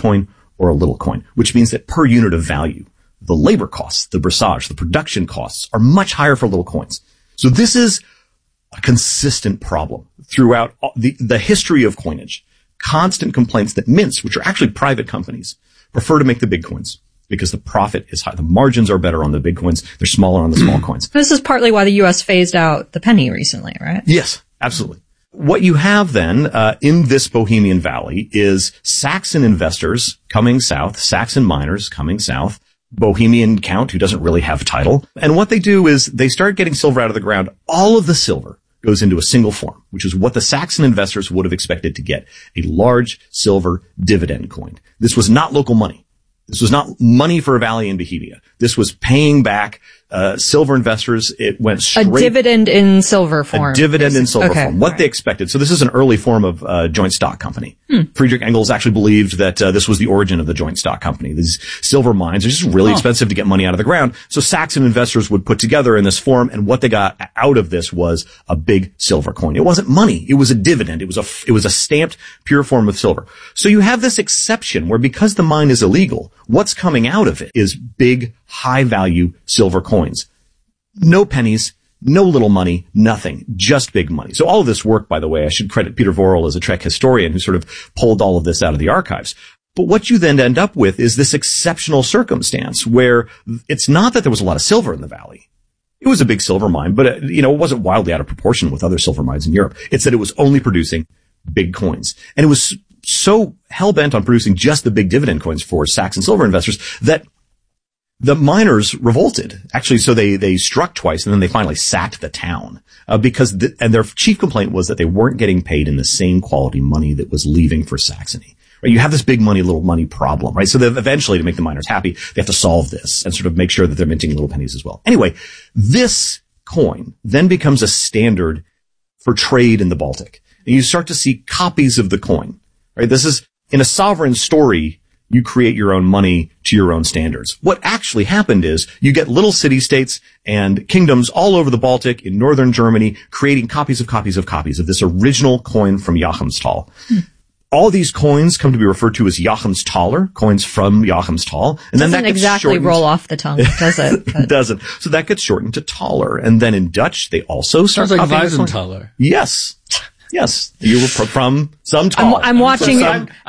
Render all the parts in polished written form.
coin or a little coin, which means that per unit of value, the labor costs, the brassage, the production costs are much higher for little coins. So this is a consistent problem throughout the history of coinage. Constant complaints that mints, which are actually private companies, prefer to make the big coins because the profit is high. The margins are better on the big coins. They're smaller on the small coins. This is partly why the U.S. phased out the penny recently, right? Yes, absolutely. What you have then in this Bohemian Valley is Saxon investors coming south, Saxon miners coming south, Bohemian count who doesn't really have a title. And what they do is they start getting silver out of the ground. All of the silver goes into a single form, which is what the Saxon investors would have expected to get, a large silver dividend coin. This was not local money. This was not money for a valley in Bohemia. This was paying back silver investors. It went straight. A dividend in silver form. A dividend in silver form. What they expected. So this is an early form of joint stock company. Friedrich Engels actually believed that this was the origin of the joint stock company. These silver mines are just really expensive to get money out of the ground. So Saxon investors would put together in this form, and what they got out of this was a big silver coin. It wasn't money. It was a dividend. It was a stamped pure form of silver. So you have this exception where because the mine is illegal, what's coming out of it is big, high-value silver coins. No pennies, no little money, nothing, just big money. So all of this work, by the way, I should credit Peter Vorel as a Trek historian who sort of pulled all of this out of the archives. But what you then end up with is this exceptional circumstance where it's not that there was a lot of silver in the valley. It was a big silver mine, but it wasn't wildly out of proportion with other silver mines in Europe. It's that it was only producing big coins. And it was so hell-bent on producing just the big dividend coins for Saxon silver investors that the miners revolted. Actually, so they struck twice and then they finally sacked the town, because and their chief complaint was that they weren't getting paid in the same quality money that was leaving for Saxony. Right? You have this big money, little money problem, right? So eventually, to make the miners happy, they have to solve this and sort of make sure that they're minting little pennies as well. Anyway, this coin then becomes a standard for trade in the Baltic. And you start to see copies of the coin, right? This is in a sovereign story. You create your own money to your own standards. What actually happened is you get little city-states and kingdoms all over the Baltic in northern Germany creating copies of this original coin from Joachimsthal. All these coins come to be referred to as Joachimsthaler, coins from Joachimsthal. And then that gets exactly roll off the tongue, does it? It doesn't. So that gets shortened to Thaler. And then in Dutch, they also start sounds like Weisenthaler. Yes. Yes, you were from some tall. I'm watching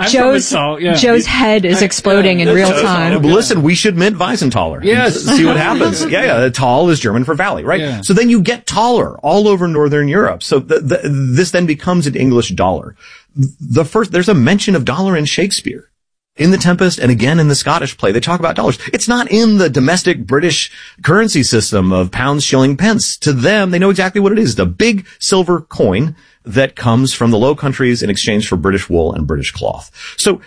Joe's head is exploding in real time. Listen, we should mint Weisenthaler. Yes. See what happens. Yeah. Tal is German for valley, right? Yeah. So then you get taller all over northern Europe. So this then becomes an English dollar. There's a mention of dollar in Shakespeare. In The Tempest and again in the Scottish play, they talk about dollars. It's not in the domestic British currency system of pounds, shilling, pence. To them, they know exactly what it is. The big silver coin that comes from the Low Countries in exchange for British wool and British cloth. So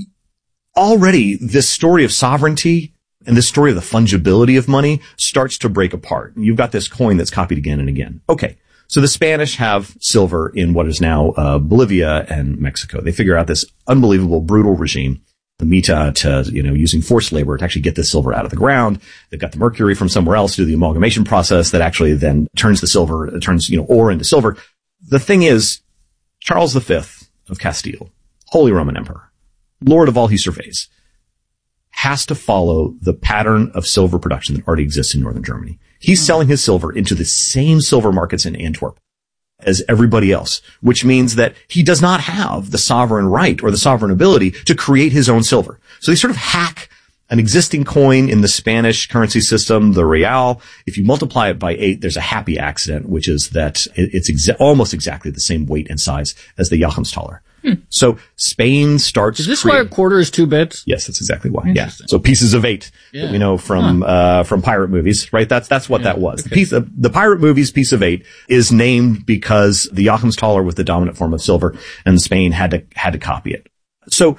already this story of sovereignty and this story of the fungibility of money starts to break apart. You've got this coin that's copied again and again. Okay. So the Spanish have silver in what is now Bolivia and Mexico. They figure out this unbelievable, brutal regime, the Mita, to, using forced labor to actually get this silver out of the ground. They've got the mercury from somewhere else to do the amalgamation process that actually then turns the silver, turns, ore into silver. The thing is, Charles V of Castile, Holy Roman Emperor, Lord of all he surveys, has to follow the pattern of silver production that already exists in northern Germany. He's selling his silver into the same silver markets in Antwerp as everybody else, which means that he does not have the sovereign right or the sovereign ability to create his own silver. So they sort of hack an existing coin in the Spanish currency system, the real. If you multiply it by 8, there's a happy accident, which is that it's almost exactly the same weight and size as the Joachimsthaler. So Spain starts. Is this why a quarter is 2 bits? Yes, that's exactly why. Yeah. So pieces of 8 that we know from pirate movies, right? That's what that was. Okay. The pirate movies piece of 8 is named because the Joachimsthaler was the dominant form of silver and Spain had to copy it. So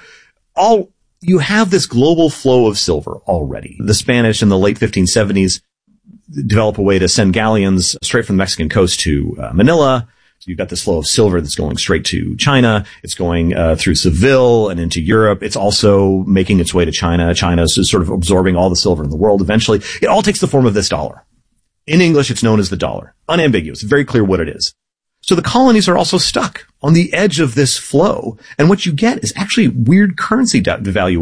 you have this global flow of silver already. The Spanish in the late 1570s develop a way to send galleons straight from the Mexican coast to Manila. So you've got this flow of silver that's going straight to China. It's going through Seville and into Europe. It's also making its way to China. China's sort of absorbing all the silver in the world eventually. It all takes the form of this dollar. In English, it's known as the dollar. Unambiguous. Very clear what it is. So the colonies are also stuck on the edge of this flow. And what you get is actually weird currency devaluation.